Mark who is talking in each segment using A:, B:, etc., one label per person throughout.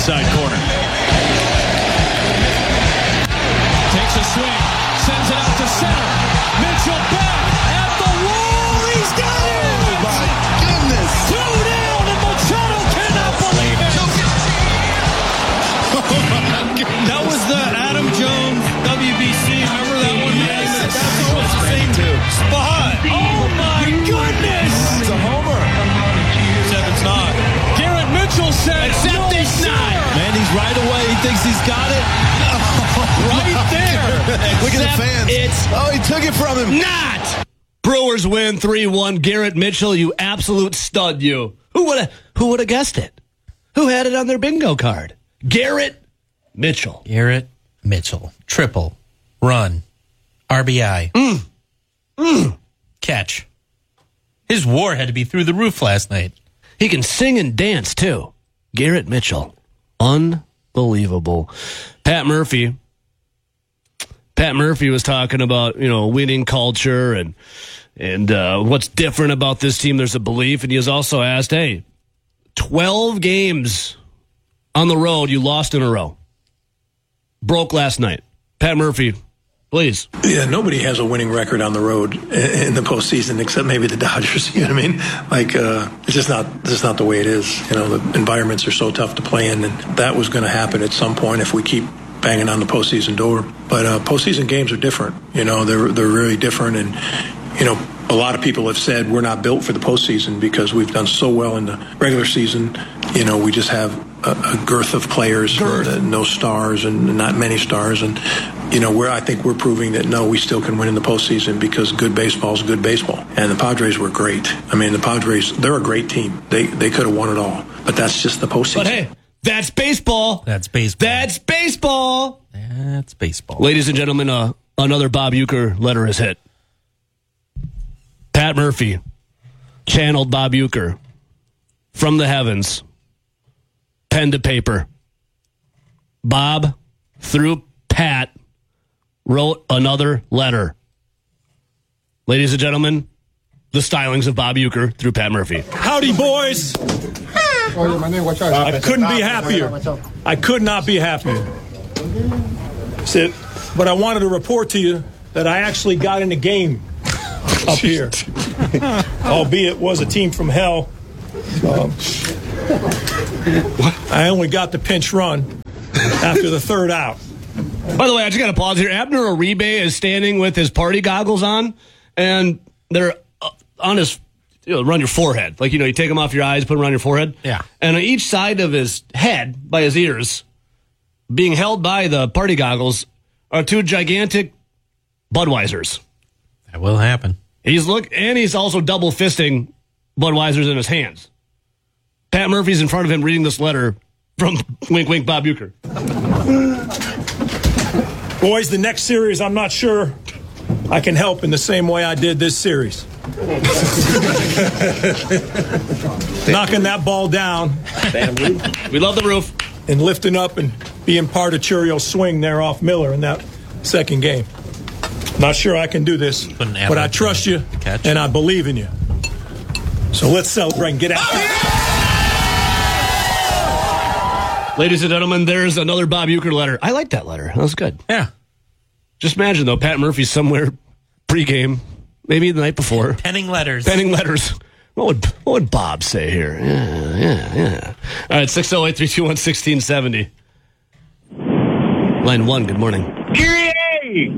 A: side corner. Takes a swing, sends it out to center. Mitchell back at the wall. He's got it!
B: Oh, my goodness.
A: 2 down, and Machado cannot believe it. That was the Adam Jones WBC. Remember that one?
B: Yes.
A: That's almost the same spot. Oh, my goodness.
B: That's a homer.
A: Except it's not. Garrett Mitchell said, except it's not.
B: Man, he's right away. He thinks he's got it.
A: Right there.
B: Look at the fans. He took it from him.
A: Not. Brewers win 3-1. Garrett Mitchell, you absolute stud, you. Who would have guessed it? Who had it on their bingo card? Garrett Mitchell.
C: Garrett Mitchell. Triple. Run. RBI. Catch. His WAR had to be through the roof last night.
A: He can sing and dance, too. Garrett Mitchell. Unbelievable. Pat Murphy was talking about, winning culture and what's different about this team. There's a belief. And he was also asked, 12 games on the road, you lost in a row. Broke last night. Pat Murphy, please.
D: Yeah, nobody has a winning record on the road in the postseason except maybe the Dodgers. You know what I mean? It's just not the way it is. The environments are so tough to play in, and that was going to happen at some point if we keep banging on the postseason door. But postseason games are different. They're really different, and a lot of people have said we're not built for the postseason because we've done so well in the regular season. We just have a girth of players, no stars and not many stars, and I think we're proving that no, we still can win in the postseason because good baseball is good baseball. And the Padres were great. I mean, the Padres, they're a great team. They could have won it all, but that's just the postseason.
A: But hey, that's baseball.
C: That's baseball.
A: That's baseball.
C: That's baseball.
A: Ladies and gentlemen, another Bob Uecker letter is hit. Pat Murphy channeled Bob Uecker from the heavens, pen to paper. Bob, through Pat, wrote another letter. Ladies and gentlemen, the stylings of Bob Uecker through Pat Murphy.
E: Howdy, boys. I couldn't be happier. I could not be happier. But I wanted to report to you that I actually got in the game up here. Albeit it was a team from hell. I only got the pinch run after the third out.
A: By the way, I just got to pause here. Abner Uribe is standing with his party goggles on, and they're on his, around your forehead. Like, you take them off your eyes, put them around your forehead.
C: Yeah.
A: And on each side of his head, by his ears, being held by the party goggles, are 2 gigantic Budweisers.
C: That will happen.
A: He's also double fisting Budweisers in his hands. Pat Murphy's in front of him reading this letter from Wink Wink Bob Uecker.
E: Boys, the next series, I'm not sure I can help in the same way I did this series. Knocking that ball down.
A: We love the roof.
E: And lifting up and being part of Churio's swing there off Miller in that second game. Not sure I can do this, but I trust you and I believe in you. So let's celebrate and get out there.
A: Ladies and gentlemen, there's another Bob Uecker letter. I like that letter. That was good.
C: Yeah.
A: Just imagine, though, Pat Murphy's somewhere pregame, maybe the night before.
C: Penning letters.
A: What would Bob say here? Yeah. All right, 608-321-1670. Line 1, good morning.
F: Kyrie!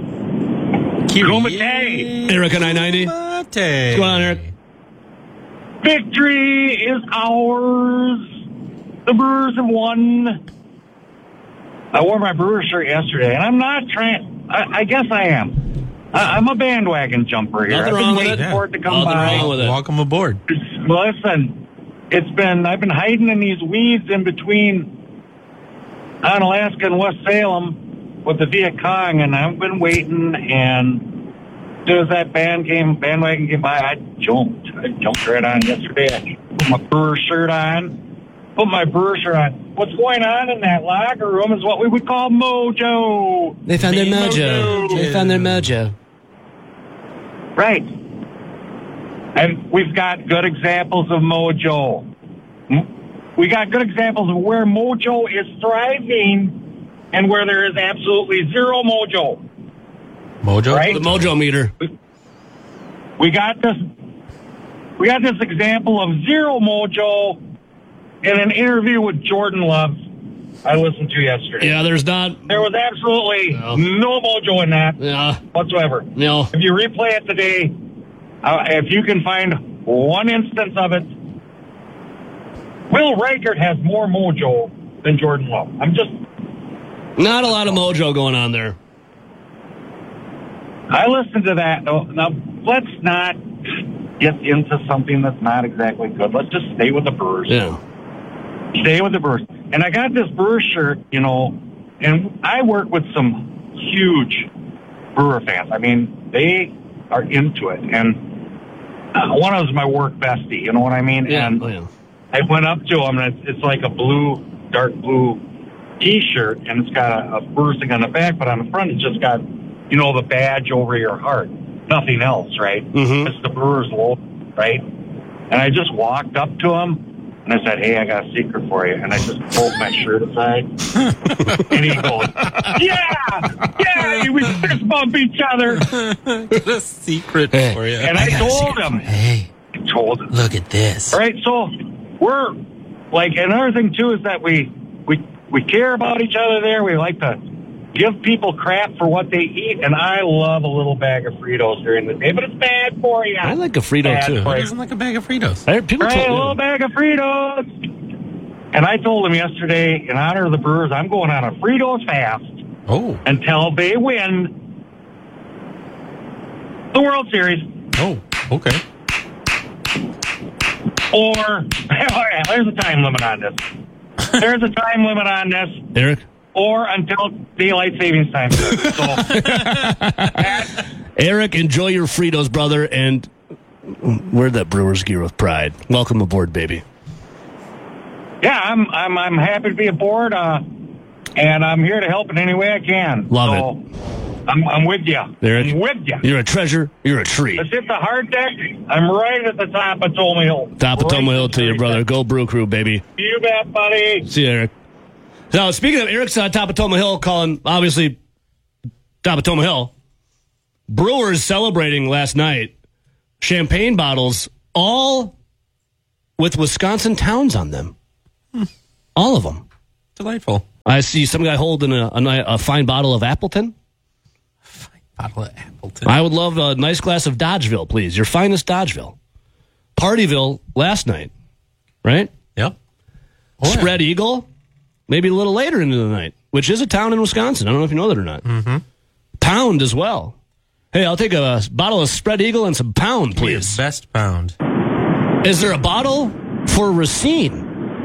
A: Eric on 990. What's going on, Eric?
F: Victory is ours. The Brewers have won. I wore my Brewer shirt yesterday, and I'm not trying. I guess I am. I'm a bandwagon jumper here.
A: Nothing wrong with it.
F: For it to come by.
C: Welcome aboard.
F: Listen, I've been hiding in these weeds in between on Alaska and West Salem with the Viet Cong, and I've been waiting, and as soon as that bandwagon came by, I jumped right on yesterday. I put my Brewer shirt on. What's going on in that locker room is what we would call mojo.
A: They found their mojo.
F: Right. And we've got good examples of mojo. we got good examples of where mojo is thriving and where there is absolutely zero mojo.
C: Mojo?
F: Right?
A: The mojo meter.
F: We got this example of zero mojo in an interview with Jordan Love I listened to yesterday.
A: Yeah, there was
F: absolutely no mojo in that whatsoever.
A: No.
F: If you replay it today, if you can find one instance of it, Will Reichert has more mojo than Jordan Love.
A: Not a lot of mojo going on there.
F: I listened to that. Now, let's not get into something that's not exactly good. Let's just stay with the Brewers.
A: Yeah.
F: Stay with the Brewers. And I got this Brewers shirt, and I work with some huge Brewer fans. I mean, they are into it. And one of them is my work bestie, you know what I mean?
A: Yeah.
F: And I went up to him, and it's like a dark blue T-shirt, and it's got a Brewers thing on the back, but on the front it's just got, the badge over your heart. Nothing else, right?
A: Mm-hmm.
F: It's the Brewers logo, right? And I just walked up to him, and I said, hey, I got a secret for you. And I just pulled my shirt aside. And he goes, yeah, we fist bump each other.
C: A secret for you.
F: And I told him.
C: Hey, look at this.
F: All right, so we're, another thing, too, is that we care about each other there. We like to give people crap for what they eat, and I love a little bag of Fritos during the day, but it's bad for you.
A: I like a Frito, too.
C: Who doesn't like a bag of Fritos?
F: A little bag of Fritos. And I told him yesterday, in honor of the Brewers, I'm going on a Fritos fast until they win the World Series.
C: Oh, okay.
F: Or, there's a time limit on this.
A: Eric?
F: Or until daylight savings time. So,
A: Eric, enjoy your Fritos, brother, and wear that Brewers gear with pride. Welcome aboard, baby.
F: Yeah, I'm happy to be aboard, and I'm here to help in any way I can.
A: Love it.
F: I'm with you.
A: Eric,
F: I'm with you.
A: You're a treasure. You're a treat.
F: Let's hit the hard deck. I'm right at the top of Toma Hill.
A: Top of Toma Hill to you, brother. Go Brew Crew, baby.
F: You bet, buddy.
A: See you, Eric. Now, speaking of Eric's on top of Toma Hill, calling, obviously, top of Toma Hill, Brewers celebrating last night, champagne bottles, all with Wisconsin towns on them. All of them.
C: Delightful.
A: I see some guy holding a fine bottle of Appleton.
C: Bottle of Appleton.
A: I would love a nice glass of Dodgeville, please. Your finest Dodgeville. Partyville last night, right?
C: Yep.
A: Spread Eagle. Maybe a little later into the night, which is a town in Wisconsin. I don't know if you know that or not.
C: Mm-hmm.
A: Pound as well. Hey, I'll take a bottle of Spread Eagle and some Pound, please.
C: Best Pound.
A: Is there a bottle for Racine?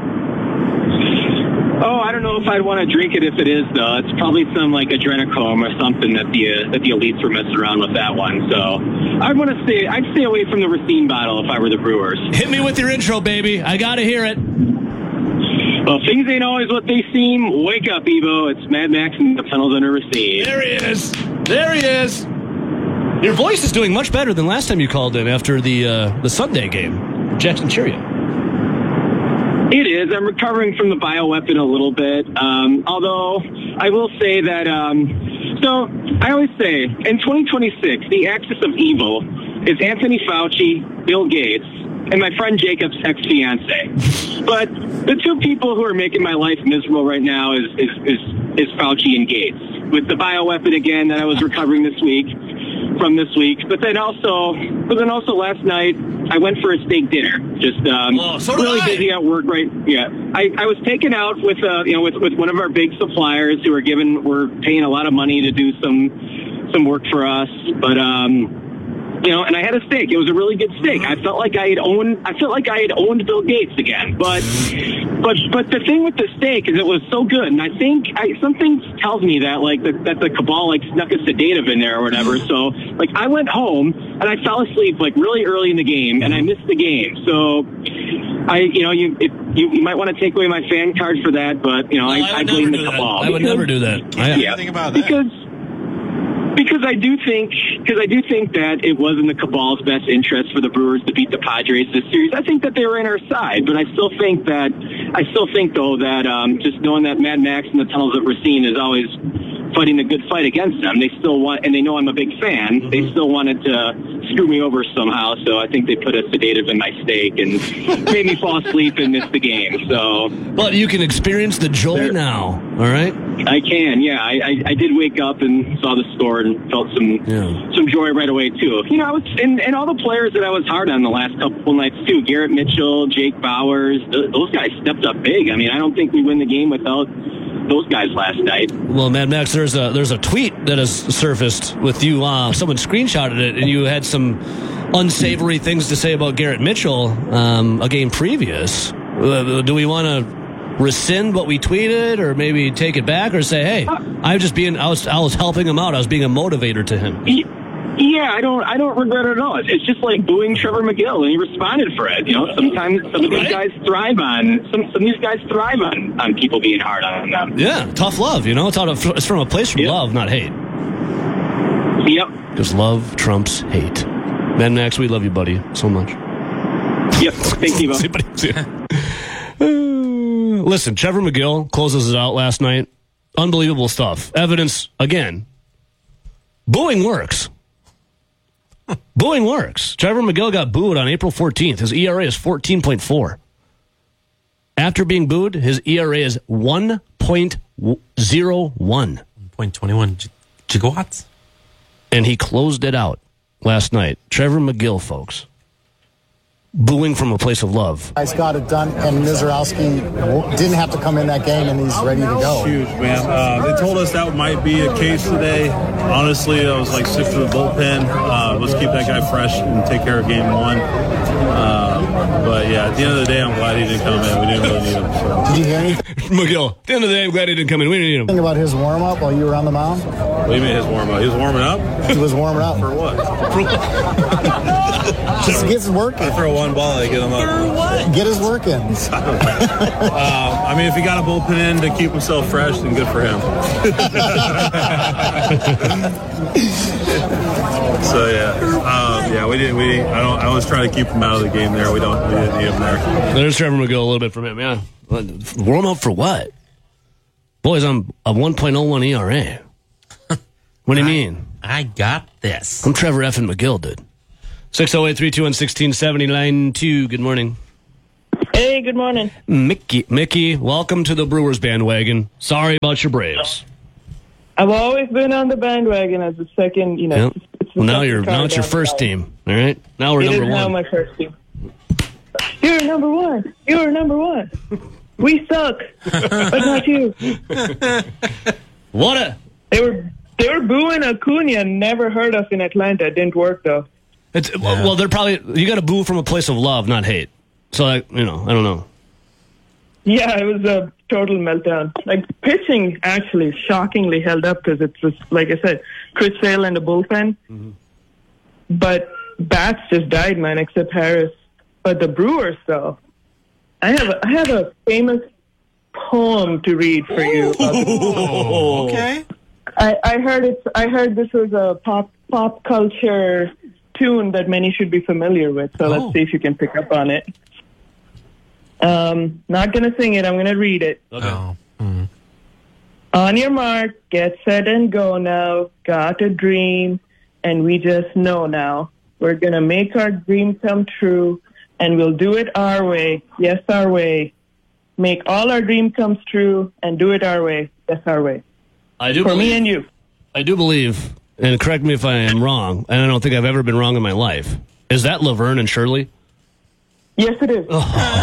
G: Oh, I don't know if I'd want to drink it if it is, though. It's probably some adrenochrome or something that the elites were messing around with that one. So I'd stay away from the Racine bottle if I were the Brewers.
A: Hit me with your intro, baby. I got to hear it.
G: Well, things ain't always what they seem. Wake up, Evo. It's Mad Max and the Tunnels Under Racine.
A: There he is. There he is. Your voice is doing much better than last time you called in after the Sunday game. Jackson Cheerio.
G: It is. I'm recovering from the bioweapon a little bit. Although I will say that, so I always say in 2026, the axis of evil is Anthony Fauci, Bill Gates, and my friend Jacob's ex-fiance. But the two people who are making my life miserable right now is Fauci and Gates. With the bioweapon again that I was recovering this week. But then also last night I went for a steak dinner. Just really busy at work, right? Yeah, I was taken out with with one of our big suppliers who we're paying a lot of money to do some work for us, but and I had a steak. It was a really good steak. I felt like I had owned Bill Gates again. But the thing with the steak is it was so good, and I think something tells me that that the cabal snuck a sedative in there or whatever. So I went home and I fell asleep really early in the game, and I missed the game. So you might want to take away my fan card for that, but I blame the cabal.
A: I would never do that.
C: Think about that.
G: Because I do think that it was in the Cabal's best interest for the Brewers to beat the Padres this series. I think that they were in our side, but I still think though that just knowing that Mad Max and the tunnels that we're seeing is always fighting a good fight against them. They still want, and they know I'm a big fan. Mm-hmm. They still wanted to screw me over somehow. So I think they put a sedative in my steak and made me fall asleep and miss the game. So,
A: but you can experience the joy now. All right.
G: I can. Yeah. I did wake up and saw the score and felt some joy right away too. You know, I was and all the players that I was hard on the last couple nights too. Garrett Mitchell, Jake Bowers. Those guys stepped up big. I mean, I don't think we win the game without those guys last night.
A: Well, Mad Max, there's a tweet that has surfaced with you. Someone screenshotted it, and you had some unsavory things to say about Garrett Mitchell a game previous. Do we want to rescind what we tweeted, or maybe take it back, or say, hey, I was helping him out. I was being a motivator to him.
G: Yeah, I don't regret it at all. It's just like booing Trevor McGill, and he responded for it. You know, sometimes some of these guys thrive on on people being hard on them.
A: Yeah, tough love. You know, it's from a place from love, not hate.
G: Yep.
A: Because love trumps hate. Mad Max, we love you, buddy, so much.
G: Yep. Thank you.
A: Listen, Trevor McGill closes it out last night. Unbelievable stuff. Evidence again. Booing works. Booing works. Trevor McGill got booed on April 14th. His ERA is 14.4. After being booed, his ERA is 1.01.
C: 1.21 gigawatts.
A: And he closed it out last night. Trevor McGill, folks. Booing from a place of love.
H: Guys got it done, and Niezerowski didn't have to come in that game, and he's ready to go.
I: Huge, man. They told us that might be a case today. Honestly, I was like sick to the bullpen. Let's keep that guy fresh and take care of game one. But yeah, at the end of the day, I'm glad he didn't come in. We didn't really need him. So.
H: Did you hear anything?
A: McGill, at the end of the day, I'm glad he didn't come in. We didn't need him.
H: Think about his warm-up while you were on the mound?
I: What do you mean his warm-up? He was warming up?
H: He was warming up.
I: For what?
H: Just to get his work in.
I: I throw one ball, I get him up.
H: For what? Get his work in.
I: I mean, if he got a bullpen in to keep himself fresh, then good for him. So yeah, we didn't. I was trying to keep him out of the game there. We didn't need him there.
A: There's Trevor McGill a little bit from him. Yeah, warm up for what? Boys, I'm a 1.01 ERA. What do you mean?
C: I got this.
A: I'm Trevor F. and McGill, dude. 608-321-1670, line 2. Good morning.
J: Hey, good morning.
A: Mickey, welcome to the Brewers bandwagon. Sorry about your Braves.
J: I've always been on the bandwagon as a second, you know.
A: Yep. Well, now it's your first team, all right? Now we're number one. It is now
J: my first team. You're number one. You're number one. We suck, but not you. They were booing Acuna, never heard of in Atlanta. It didn't work, though.
A: Well, they're probably, you got to boo from a place of love, not hate. So, I don't know.
J: Yeah, it was a total meltdown. Like, pitching actually shockingly held up because it's just, like I said, Chris Sale and the bullpen. Mm-hmm. But bats just died, man, except Harris. But the Brewers, though, I have a famous poem to read for you.
C: Okay.
J: I heard this was a pop culture tune that many should be familiar with. So let's see if you can pick up on it. Not gonna sing it. I'm gonna read it.
C: Okay. Oh.
J: Mm. On your mark, get set and go now. Got a dream, and we just know now. We're gonna make our dream come true, and we'll do it our way. Yes, our way. Make all our dream comes true, and do it our way. Yes, our way. Me and you.
A: I do believe, and correct me if I am wrong, and I don't think I've ever been wrong in my life. Is that Laverne and Shirley?
J: Yes, it is.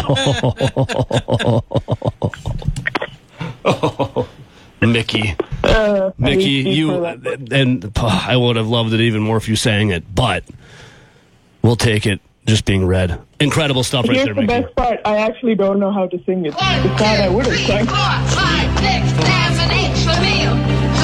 A: Mickey, you and I would have loved it even more if you sang it, but we'll take it just being read. Incredible stuff right there, Mickey.
J: Here's the best part. I actually don't know how to sing it. If not, I would have sung.